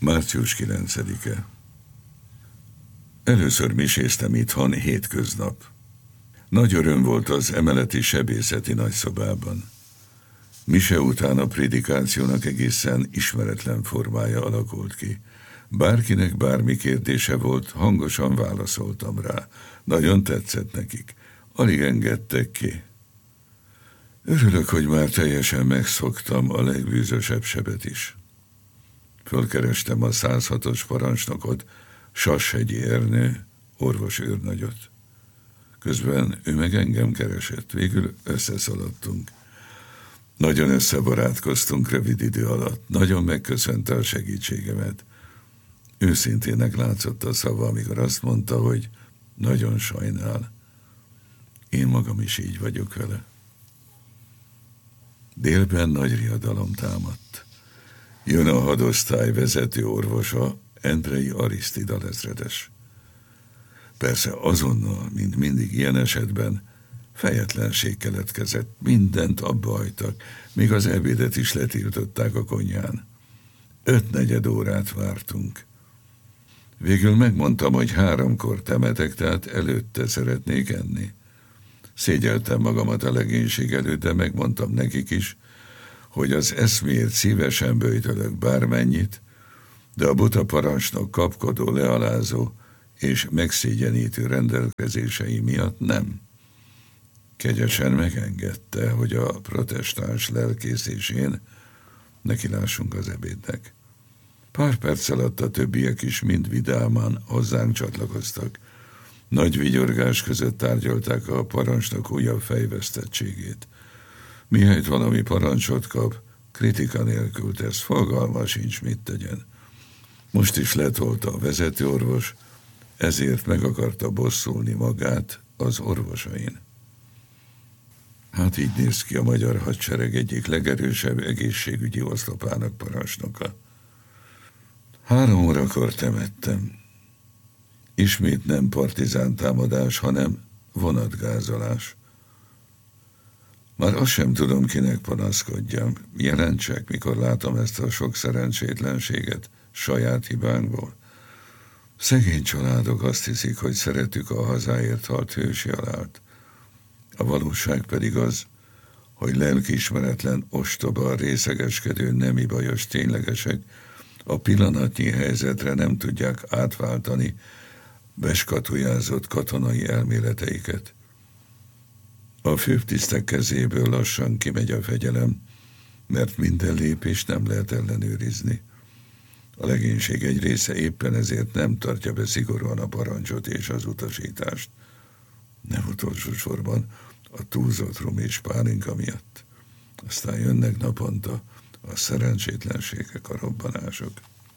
Március 9-e. Először miséztem itthon hétköznap. Nagy öröm volt az emeleti sebészeti nagyszobában. Mise után a prédikációnak egészen ismeretlen formája alakult ki. Bárkinek bármi kérdése volt, hangosan válaszoltam rá. Nagyon tetszett nekik. Alig engedtek ki. Örülök, hogy már teljesen megszoktam a legbűzösebb sebet is. Fölkerestem a 106-os parancsnokot, Sashegyi Ernő, orvos őrnagyot. Közben ő meg engem keresett, végül összeszaladtunk. Nagyon összebarátkoztunk rövid idő alatt, nagyon megköszönte a segítségemet. Őszintének látszott a szava, amikor azt mondta, hogy nagyon sajnál. Én magam is így vagyok vele. Délben nagy riadalom támadt. Jön a hadosztály vezető orvosa, Endrei Arisztida ezredes. Persze azonnal, mint mindig ilyen esetben, fejetlenség keletkezett, mindent abba hagytak, még az ebédet is letiltották a konyhán. 5-4 órát vártunk. Végül megmondtam, hogy 3-kor temetek, tehát előtte szeretnék enni. Szégyeltem magamat a legénység előtt, de megmondtam nekik is, hogy az eszméért szívesen böjtölök bármennyit, de a buta parancsnok kapkodó, lealázó és megszégyenítő rendelkezései miatt nem. Kegyesen megengedte, hogy a protestáns lelkészésén nekilássunk az ebédnek. Pár perc alatt a többiek is mind vidáman hozzánk csatlakoztak. Nagy vigyorgás között tárgyalták a parancsnok újabb fejvesztettségét. Mihelyt valami parancsot kap, kritika nélkül tesz, fogalma sincs, mit tegyen. Most is letolta a vezetőorvos, ezért meg akarta bosszulni magát az orvosain. Hát így néz ki a magyar hadsereg egyik legerősebb egészségügyi oszlopának parancsnoka. 3 órakor temettem. Ismét nem partizán támadás, hanem vonatgázolás. Már azt sem tudom, kinek panaszkodjam, jelentsek, mikor látom ezt a sok szerencsétlenséget saját hibánkból. Szegény családok azt hiszik, hogy szeretük a hazáért halt hősi halált. A valóság pedig az, hogy lelkiismeretlen, ostoba, részegeskedő, nemi bajos ténylegesek a pillanatnyi helyzetre nem tudják átváltani beskatujázott katonai elméleteiket. A főtisztek kezéből lassan kimegy a fegyelem, mert minden lépést nem lehet ellenőrizni. A legénység egy része éppen ezért nem tartja be szigorúan a parancsot és az utasítást. Nem utolsó sorban a túlzott rum és pálinka miatt. Aztán jönnek naponta a szerencsétlenségek, a robbanások.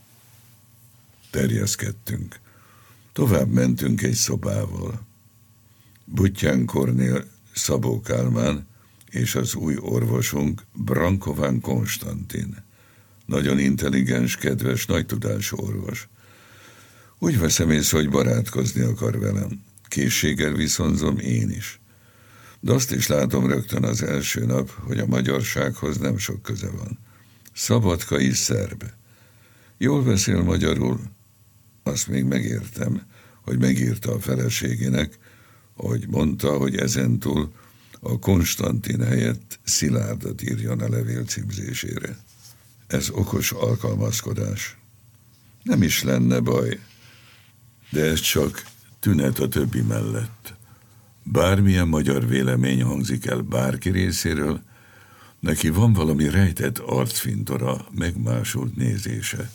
Terjeszkedtünk. Tovább mentünk egy szobával. Buttyán Kornél, Szabó Kálmán és az új orvosunk Brankován Konstantin. Nagyon intelligens, kedves, nagy tudású orvos. Úgy veszem észre, hogy barátkozni akar velem. Készséggel viszonzom én is. De azt is látom rögtön az első nap, hogy a magyarsághoz nem sok köze van. Szabadkai szerb. Jól beszél magyarul, azt még megértem, hogy megírta a feleségének, ahogy mondta, hogy ezentúl a Konstantin helyett Szilárdat írjon a levél címzésére. Ez okos alkalmazkodás. Nem is lenne baj, de ez csak tünet a többi mellett. Bármilyen magyar vélemény hangzik el bárki részéről, neki van valami rejtett arcfintora, megmásult nézése.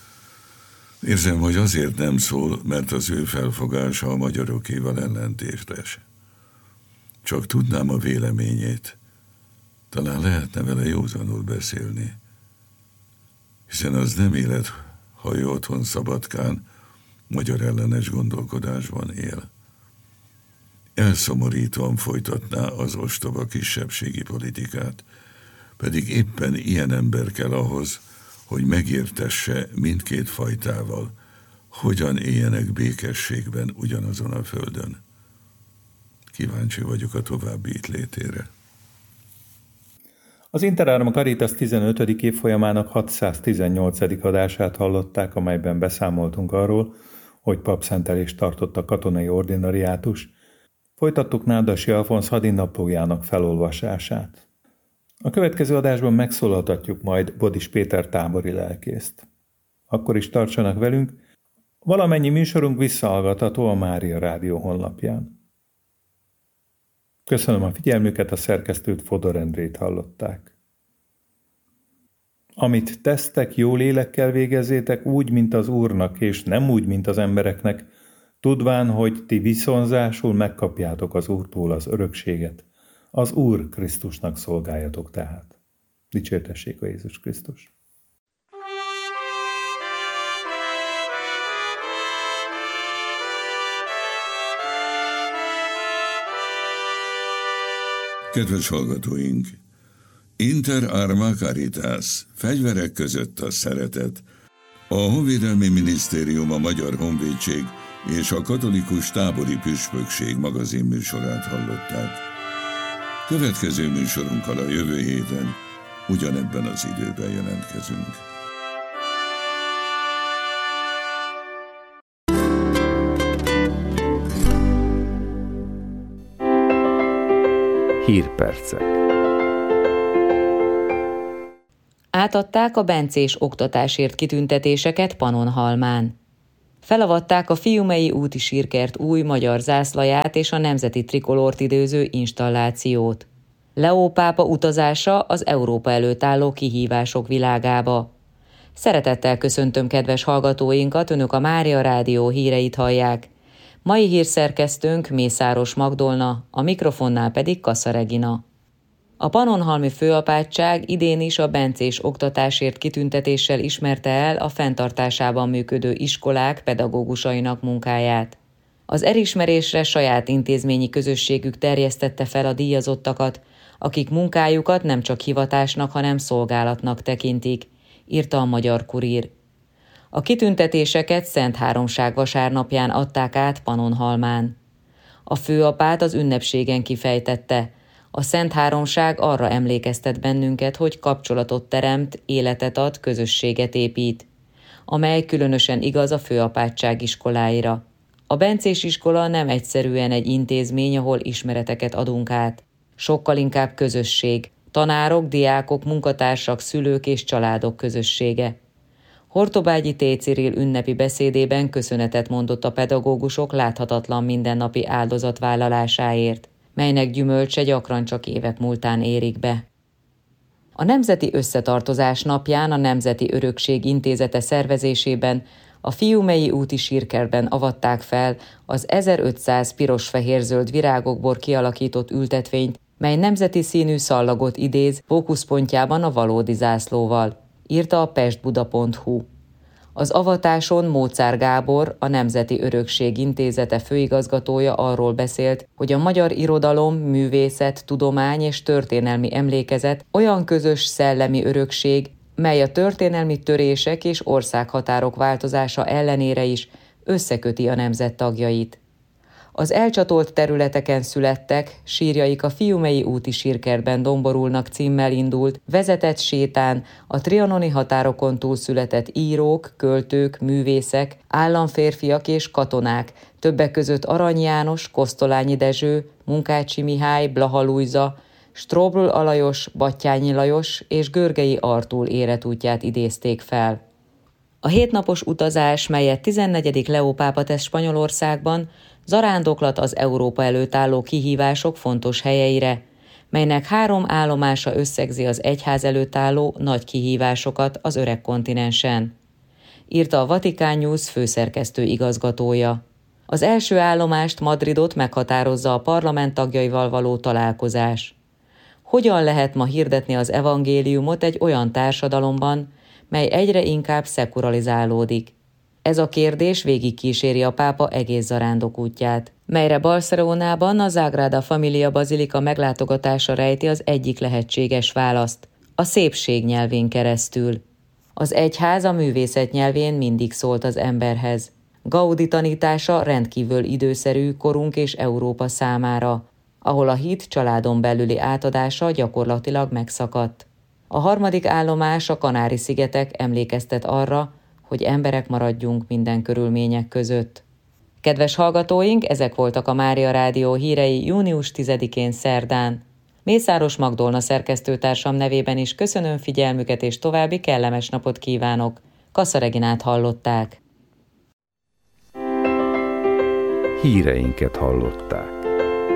Érzem, hogy azért nem szól, mert az ő felfogása a magyarokéval ellentétes. Csak tudnám a véleményét, talán lehetne vele józanul beszélni. Hiszen az nem élet, ha ő otthon Szabadkán magyar ellenes gondolkodásban él. Elszomorítóan folytatná az ostoba kisebbségi politikát, pedig éppen ilyen ember kell ahhoz, hogy megértesse mindkét fajtával, hogyan éljenek békességben ugyanazon a földön. Kíváncsi vagyok a további itt létére. Az Interarma Caritas 15. évfolyamának 618. adását hallották, amelyben beszámoltunk arról, hogy papszentelést tartott a katonai ordinariátus. Folytattuk Nádasi Alfonz hadinaplójának felolvasását. A következő adásban megszólaltatjuk majd Bodis Péter tábori lelkészt. Akkor is tartsanak velünk, valamennyi műsorunk visszahallgatható a Mária Rádió honlapján. Köszönöm a figyelmüket, a szerkesztőt, Fodor Endrét hallották. Amit tesztek, jó lélekkel végezzétek, úgy, mint az Úrnak, és nem úgy, mint az embereknek, tudván, hogy ti viszonzásul megkapjátok az Úrtól az örökséget. Az Úr Krisztusnak szolgáljatok tehát. Dicsértessék a Jézus Krisztus! Kedves hallgatóink! Inter Arma Caritas, fegyverek között a szeretet. A Honvédelmi Minisztérium, a Magyar Honvédség és a Katolikus Tábori Püspökség magazin műsorát hallották. Következő műsorunkkal a jövő héten ugyanebben az időben jelentkezünk. Hírpercek. Átadták a bencés oktatásért kitüntetéseket Pannonhalmán. Felavatták a Fiumei úti sírkert új magyar zászlaját és a nemzeti trikolort időző installációt. Leó pápa utazása az Európa előtt álló kihívások világába. Szeretettel köszöntöm kedves hallgatóinkat, Önök a Mária Rádió híreit hallják. Mai hírszerkesztőnk Mészáros Magdolna, a mikrofonnál pedig Kassa Regina. A pannonhalmi főapátság idén is a bencés oktatásért kitüntetéssel ismerte el a fenntartásában működő iskolák pedagógusainak munkáját. Az elismerésre saját intézményi közösségük terjesztette fel a díjazottakat, akik munkájukat nem csak hivatásnak, hanem szolgálatnak tekintik, írta a Magyar Kurír. A kitüntetéseket Szentháromság vasárnapján adták át Pannonhalmán. A főapát az ünnepségen kifejtette: a Szentháromság arra emlékeztet bennünket, hogy kapcsolatot teremt, életet ad, közösséget épít, amely különösen igaz a főapátság iskoláira. A bencés iskola nem egyszerűen egy intézmény, ahol ismereteket adunk át. Sokkal inkább közösség, tanárok, diákok, munkatársak, szülők és családok közössége. Hortobágyi T. Cyril ünnepi beszédében köszönetet mondott a pedagógusok láthatatlan mindennapi áldozatvállalásáért, melynek gyümölcse gyakran csak évek múltán érik be. A Nemzeti Összetartozás napján a Nemzeti Örökség Intézete szervezésében a Fiumei úti sírkertben avatták fel az 1500 piros-fehér-zöld virágokból kialakított ültetvényt, mely nemzeti színű szallagot idéz, fókuszpontjában a valódi zászlóval, írta a pestbuda.hu. Az avatáson Móczár Gábor, a Nemzeti Örökség Intézete főigazgatója arról beszélt, hogy a magyar irodalom, művészet, tudomány és történelmi emlékezet olyan közös szellemi örökség, mely a történelmi törések és országhatárok változása ellenére is összeköti a nemzet tagjait. Az elcsatolt területeken születtek, sírjaik a Fiumei úti sírkertben domborulnak címmel indult, vezetett sétán a trianoni határokon túl született írók, költők, művészek, államférfiak és katonák, többek között Arany János, Kosztolányi Dezső, Munkácsi Mihály, Blaha Lujza, Strobl Alajos, Battyányi Lajos és Görgei Artúr életútját idézték fel. A 7 napos utazás, melyet 14. Leó pápa tesz Spanyolországban, zarándoklat az Európa előtt álló kihívások fontos helyeire, melynek 3 állomása összegzi az egyház előtt álló nagy kihívásokat az öreg kontinensen, írta a Vatikán News főszerkesztő igazgatója. Az első állomást, Madridot meghatározza a parlament tagjaival való találkozás. Hogyan lehet ma hirdetni az evangéliumot egy olyan társadalomban, mely egyre inkább szekulalizálódik? Ez a kérdés végigkíséri a pápa egész zarándokútját, melyre Barcelonában a Sagrada Familia Bazilika meglátogatása rejti az egyik lehetséges választ, a szépség nyelvén keresztül. Az egyház a művészet nyelvén mindig szólt az emberhez. Gaudi tanítása rendkívül időszerű korunk és Európa számára, ahol a hit családon belüli átadása gyakorlatilag megszakadt. A harmadik állomás, a Kanári-szigetek emlékeztet arra, hogy emberek maradjunk minden körülmények között. Kedves hallgatóink, ezek voltak a Mária Rádió hírei június 10-én szerdán. Mészáros Magdolna szerkesztőtársam nevében is köszönöm figyelmüket, és további kellemes napot kívánok. Kassa Reginát hallották. Híreinket hallották.